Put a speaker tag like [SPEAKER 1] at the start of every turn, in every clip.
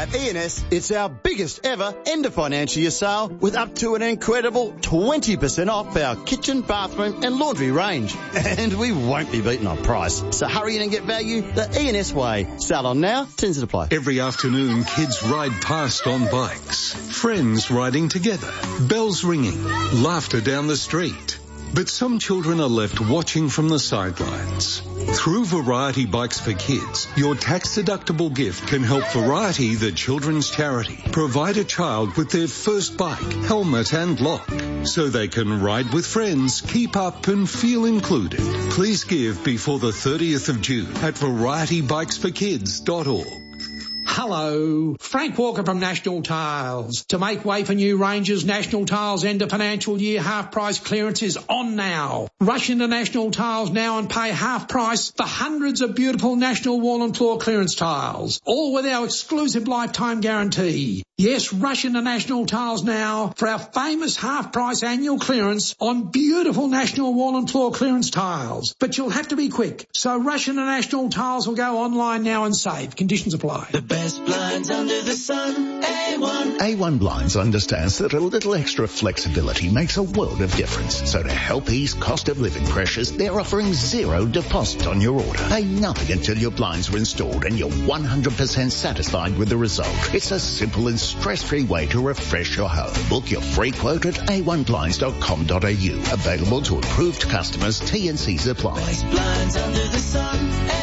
[SPEAKER 1] At E&S, it's our biggest ever end of financial year sale with up to an incredible 20% off our kitchen, bathroom and laundry range. And we won't be beaten on price. So hurry in and get value the E&S way. Sale on now, terms and apply.
[SPEAKER 2] Every afternoon, kids ride past on bikes. Friends riding together. Bells ringing. Laughter down the street. But some children are left watching from the sidelines. Through Variety Bikes for Kids, your tax-deductible gift can help Variety, the children's charity, provide a child with their first bike, helmet and lock, so they can ride with friends, keep up and feel included. Please give before the 30th of June at varietybikesforkids.org.
[SPEAKER 3] Hello, Frank Walker from National Tiles. To make way for new ranges, National Tiles end of financial year half price clearance is on now. Rush into National Tiles now and pay half price for hundreds of beautiful National Wall and Floor clearance tiles, all with our exclusive lifetime guarantee. Yes, rush into National Tiles now for our famous half price annual clearance on beautiful National Wall and Floor clearance tiles. But you'll have to be quick, so rush into National Tiles or go online now and save. Conditions apply.
[SPEAKER 4] The best blinds under the sun, A1.
[SPEAKER 5] A1 Blinds understands that a little extra flexibility makes a world of difference. So to help ease cost of living pressures, they're offering zero deposit on your order. Pay nothing until your blinds are installed and you're 100% satisfied with the result. It's a simple and stress-free way to refresh your home. Book your free quote at a1blinds.com.au. Available to approved customers. T&Cs apply.
[SPEAKER 4] Best blinds under the sun,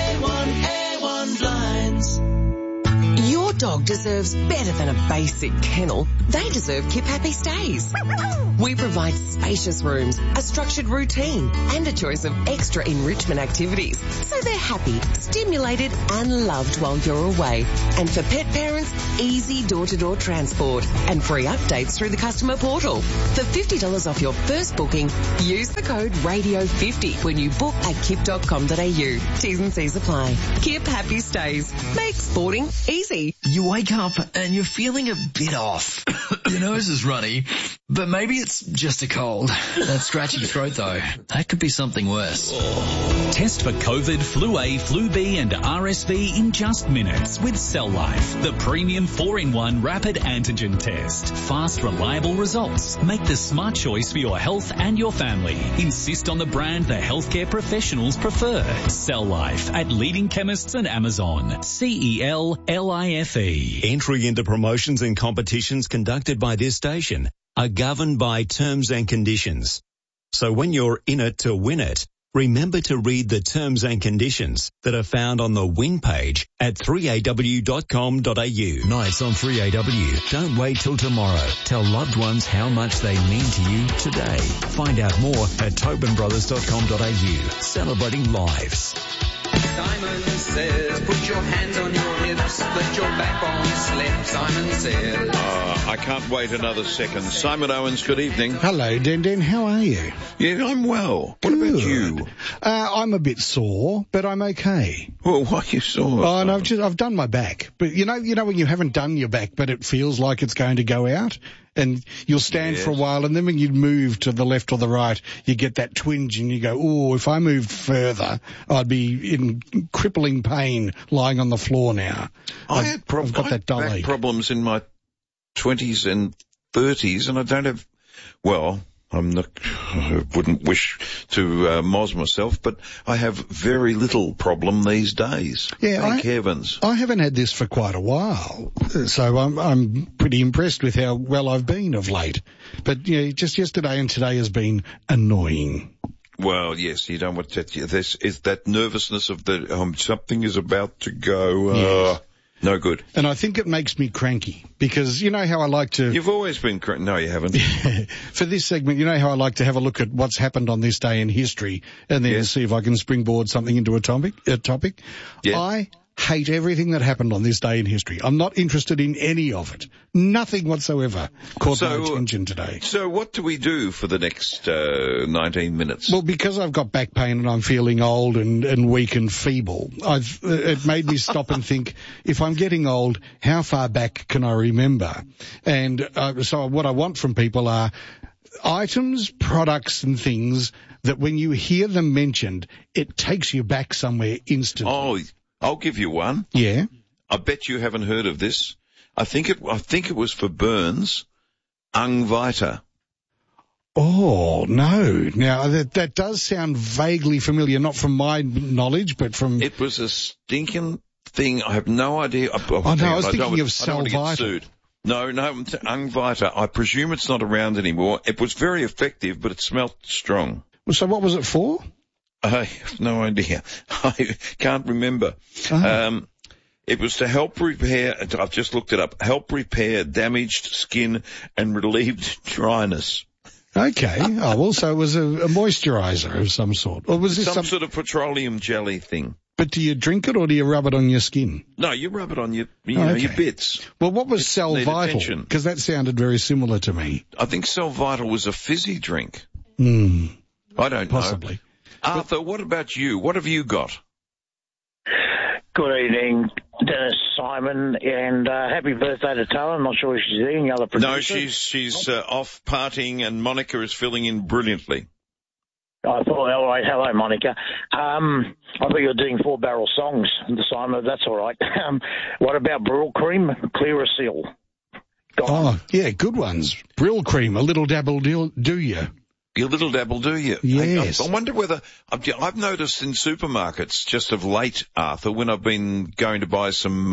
[SPEAKER 4] A1 Blinds.
[SPEAKER 6] Your dog deserves better than a basic kennel. They deserve Kip Happy Stays. We provide spacious rooms, a structured routine, and a choice of extra enrichment activities, so they're happy, stimulated, and loved while you're away. And for pet parents, easy door-to-door transport and free updates through the customer portal. For $50 off your first booking, use the code RADIO50 when you book at kip.com.au. T's and C's apply. Kip Happy Stays. Make sporting easy.
[SPEAKER 7] You wake up and you're feeling a bit off. Your nose is runny, but maybe it's just a cold. That scratchy throat though, that could be something worse.
[SPEAKER 8] Test for COVID, Flu A, Flu B and RSV in just minutes with Cell Life, the premium 4-in-1 rapid antigen test. Fast, reliable results. Make the smart choice for your health and your family. Insist on the brand the healthcare professionals prefer. Cell Life at leading chemists and Amazon. CELLIFE.
[SPEAKER 9] Entry into promotions and competitions conducted by this station are governed by terms and conditions. So when you're in it to win it, remember to read the terms and conditions that are found on the win page at 3aw.com.au.
[SPEAKER 10] Nights on 3AW. Don't wait till tomorrow. Tell loved ones how much they mean to you today. Find out more at tobinbrothers.com.au. Celebrating lives.
[SPEAKER 11] Simon says, put your hands on your hips, let your backbone slip, Simon says.
[SPEAKER 12] I can't wait another second. Simon Owens, good evening.
[SPEAKER 13] Hello, Den. How are you?
[SPEAKER 12] Yeah, I'm well. What about you?
[SPEAKER 13] I'm a bit sore, but I'm okay.
[SPEAKER 12] Well, why are you sore?
[SPEAKER 13] Oh, and I've done my back. But you know when you haven't done your back, but it feels like it's going to go out? And you'll stand for a while, and then when you move to the left or the right, you get that twinge, and you go, oh, if I moved further, I'd be in crippling pain lying on the floor now.
[SPEAKER 12] I've got that dull back problems in my 20s and 30s, and I don't have, well, I wouldn't wish to moz myself, but I have very little problem these days. Yeah, Thank heavens.
[SPEAKER 13] I haven't had this for quite a while, so I'm pretty impressed with how well I've been of late. But just yesterday and today has been annoying.
[SPEAKER 12] Well, yes, you don't want to. This is that nervousness of the something is about to go. No good.
[SPEAKER 13] And I think it makes me cranky because you know how I like to...
[SPEAKER 12] You've always been cranky. No, you haven't.
[SPEAKER 13] For this segment, you know how I like to have a look at what's happened on this day in history and then see if I can springboard something into a topic. Yeah. I hate everything that happened on this day in history. I'm not interested in any of it. Nothing whatsoever caught my attention today.
[SPEAKER 12] So what do we do for the next 19 minutes?
[SPEAKER 13] Well, because I've got back pain and I'm feeling old and weak and feeble, it made me stop and think, if I'm getting old, how far back can I remember? And so what I want from people are items, products and things that when you hear them mentioned, it takes you back somewhere instantly.
[SPEAKER 12] Oh, I'll give you one.
[SPEAKER 13] Yeah.
[SPEAKER 12] I bet you haven't heard of this. I think it was for burns. Ung Vita.
[SPEAKER 13] Oh, no. Now, that does sound vaguely familiar, not from my knowledge, but from...
[SPEAKER 12] It was a stinking thing. I have no idea.
[SPEAKER 13] I was thinking of Salvita.
[SPEAKER 12] No, Ung Vita. I presume it's not around anymore. It was very effective, but it smelt strong.
[SPEAKER 13] So what was it for?
[SPEAKER 12] I have no idea. I can't remember.
[SPEAKER 13] Oh.
[SPEAKER 12] It was to help repair, I've just looked it up, help repair damaged skin and relieved dryness.
[SPEAKER 13] Okay. Oh, well, so it was a moisturiser of some sort. Or was this
[SPEAKER 12] some sort of petroleum jelly thing.
[SPEAKER 13] But do you drink it or do you rub it on your skin?
[SPEAKER 12] No, you rub it on your bits.
[SPEAKER 13] Well, what was Salvital? Because that sounded very similar to me.
[SPEAKER 12] I think Salvital was a fizzy drink.
[SPEAKER 13] I
[SPEAKER 12] don't know.
[SPEAKER 13] Possibly.
[SPEAKER 12] Arthur, what about you? What have you got?
[SPEAKER 14] Good evening, Dennis, Simon, and happy birthday to Tara. I'm not sure if she's there, any other producer.
[SPEAKER 12] No, she's off partying, and Monica is filling in brilliantly.
[SPEAKER 14] I thought, all right, hello, Monica. I thought you were doing 4-barrel songs, Simon. That's all right. What about Brill Cream, Clearasil?
[SPEAKER 13] Oh, yeah, good ones. Brill Cream, a little dabble do you?
[SPEAKER 12] A little dabble, do you?
[SPEAKER 13] Yes.
[SPEAKER 12] I wonder whether I've noticed in supermarkets just of late, Arthur, when I've been going to buy some,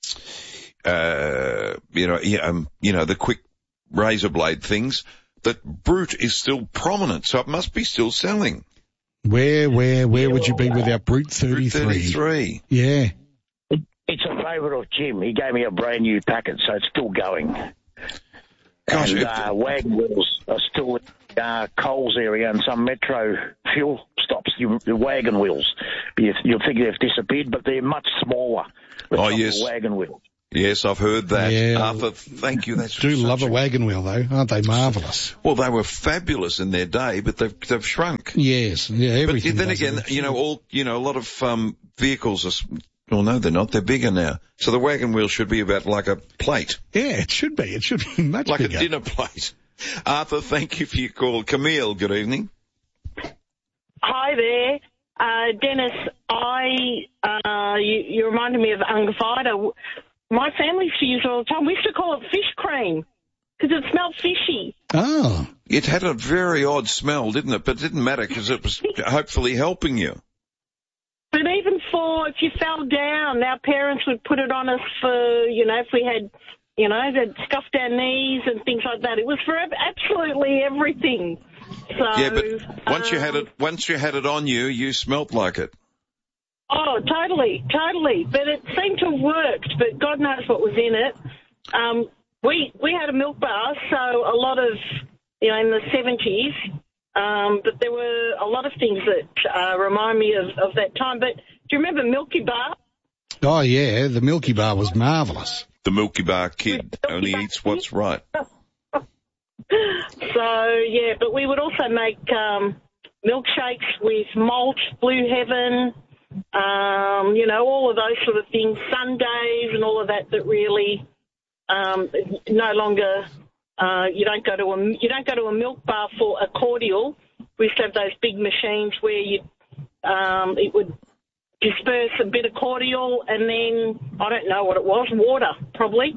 [SPEAKER 12] the quick razor blade things, that Brute is still prominent, so it must be still selling.
[SPEAKER 13] Where would you be without Brute 33?
[SPEAKER 12] Brute 33.
[SPEAKER 13] Yeah.
[SPEAKER 14] It's a favourite of Jim. He gave me a brand new packet, so it's still going.
[SPEAKER 12] Gosh,
[SPEAKER 14] and wagon wheels are still Coles area and some metro fuel stops, the wagon wheels. You'll think they've disappeared, but they're much smaller.
[SPEAKER 12] Yes.
[SPEAKER 14] Wagon wheels.
[SPEAKER 12] Yes, I've heard that.
[SPEAKER 13] Yeah.
[SPEAKER 12] Arthur, thank you. That's
[SPEAKER 13] do love a wagon wheel, though. Aren't they marvellous?
[SPEAKER 12] Well, they were fabulous in their day, but they've shrunk.
[SPEAKER 13] Yes. Yeah, everything.
[SPEAKER 12] But then again, a lot of vehicles are... Well, no, they're not. They're bigger now. So the wagon wheel should be about like a plate.
[SPEAKER 13] Yeah, it should be. It should be much
[SPEAKER 12] like
[SPEAKER 13] bigger.
[SPEAKER 12] Like a dinner plate. Arthur, thank you for your call. Camille, good evening.
[SPEAKER 15] Hi there. Dennis, you reminded me of Ung Vita. My family used to use it all the time. We used to call it fish cream because it smelled fishy.
[SPEAKER 13] Oh.
[SPEAKER 12] It had a very odd smell, didn't it? But it didn't matter because it was hopefully helping you.
[SPEAKER 15] But even if you fell down, our parents would put it on us for, if we had, they'd scuffed our knees and things like that. It was for absolutely everything. So,
[SPEAKER 12] yeah, but once you had it on you, you smelt like it.
[SPEAKER 15] Oh, totally. But it seemed to have worked, but God knows what was in it. We had a milk bar, so a lot of, in the 70s, but there were a lot of things that remind me of that time. But do you remember Milky Bar?
[SPEAKER 13] Oh, yeah, the Milky Bar was marvellous.
[SPEAKER 12] The Milky Bar kid only eats what's right.
[SPEAKER 15] So, yeah, but we would also make milkshakes with malt, Blue Heaven, all of those sort of things, sundaes and all of that really no longer... you don't go to a milk bar for a cordial. We used to have those big machines where it would disperse a bit of cordial and then, I don't know what it was, water probably.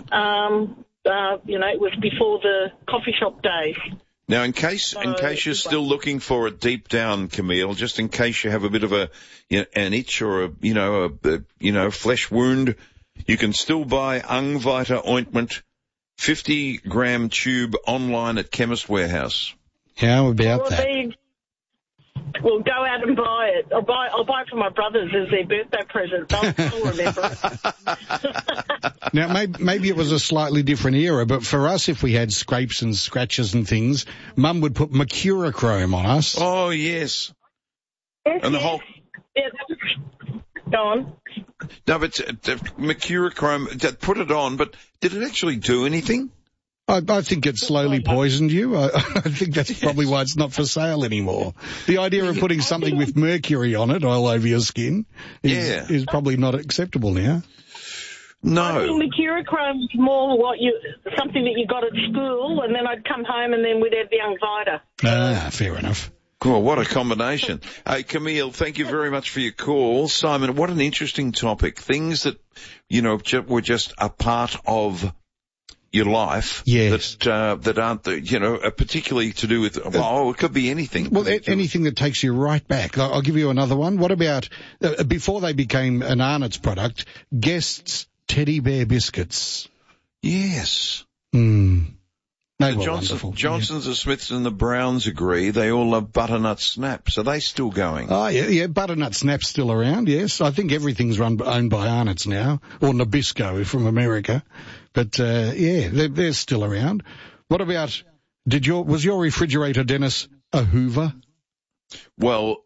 [SPEAKER 15] It was before the coffee shop days.
[SPEAKER 12] Now, in case you're still looking for it deep down, Camille, just in case you have a bit of an itch or a flesh wound, you can still buy Ung Vita ointment, 50-gram tube online at Chemist Warehouse.
[SPEAKER 13] How about that?
[SPEAKER 15] We'll go out and buy it. I'll buy it for my brothers as their birthday present. They'll remember it.
[SPEAKER 13] Now, maybe it was a slightly different era, but for us, if we had scrapes and scratches and things, Mum would put Mercurochrome on us.
[SPEAKER 12] Oh, yes. And the whole...
[SPEAKER 15] Yeah, go on.
[SPEAKER 12] No, but Mercurochrome, put it on, but did it actually do anything?
[SPEAKER 13] I think it slowly poisoned you. I think that's probably why it's not for sale anymore. The idea of putting something with mercury on it all over your skin is probably not acceptable now.
[SPEAKER 12] No.
[SPEAKER 15] I think Mercurochrome was more something that you got at school, and then I'd come home and then we'd have the Ung Vita.
[SPEAKER 13] Ah, fair enough.
[SPEAKER 12] Cool, what a combination. Camille, thank you very much for your call. Simon, what an interesting topic. Things that, were just a part of your life.
[SPEAKER 13] Yes.
[SPEAKER 12] That aren't, particularly to do with, it could be anything.
[SPEAKER 13] Well, anything that takes you right back. I'll give you another one. What about, before they became an Arnott's product, Guest's teddy bear biscuits?
[SPEAKER 12] Yes.
[SPEAKER 13] They were wonderful.
[SPEAKER 12] Johnsons, the Smiths and the Browns agree. They all love butternut snaps. Are they still going?
[SPEAKER 13] Oh, yeah, butternut snap's still around, yes. I think everything's owned by Arnott's now, or Nabisco from America. But, they're still around. What about, was your refrigerator, Dennis, a Hoover?
[SPEAKER 12] Well,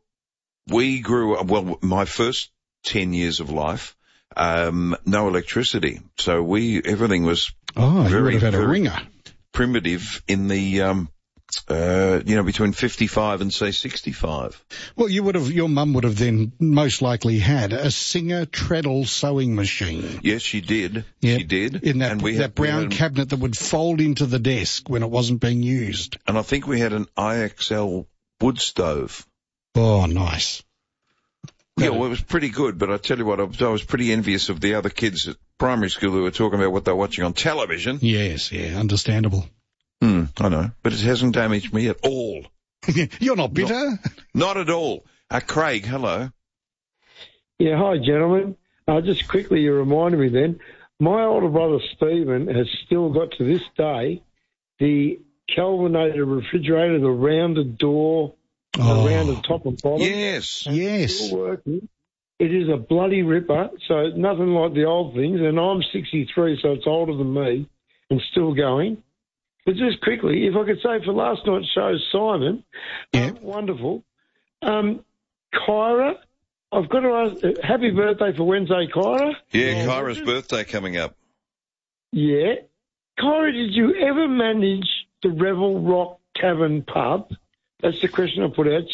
[SPEAKER 12] my first 10 years of life, no electricity. So everything was
[SPEAKER 13] you would have had a ringer.
[SPEAKER 12] Primitive in the, between 55 and say 65.
[SPEAKER 13] Well, your mum would have then most likely had a Singer treadle sewing machine.
[SPEAKER 12] Yes, she did.
[SPEAKER 13] Yep.
[SPEAKER 12] She did.
[SPEAKER 13] In that brown cabinet that would fold into the desk when it wasn't being used.
[SPEAKER 12] And I think we had an IXL wood stove.
[SPEAKER 13] Oh, nice.
[SPEAKER 12] Yeah, well, it was pretty good, but I tell you what, I was pretty envious of the other kids at primary school who were talking about what they're watching on television.
[SPEAKER 13] Yes, yeah, understandable.
[SPEAKER 12] I know, but it hasn't damaged me at all.
[SPEAKER 13] You're not bitter?
[SPEAKER 12] Not at all. Craig, hello.
[SPEAKER 16] Yeah, hi, gentlemen. Just quickly, you reminded me then, my older brother Stephen has still got to this day the Kelvinator refrigerator, the rounded door, rounded top and bottom.
[SPEAKER 12] Yes,
[SPEAKER 16] yes. Still working. It is a bloody ripper, so nothing like the old things, and I'm 63, so it's older than me, and still going. But just quickly, if I could say for last night's show, Simon, wonderful. Kyra, I've got to ask, happy birthday for Wednesday, Kyra.
[SPEAKER 12] Yeah, Kyra's birthday coming up.
[SPEAKER 16] Yeah. Kyra, did you ever manage the Revel Rock Tavern pub? That's the question I put out.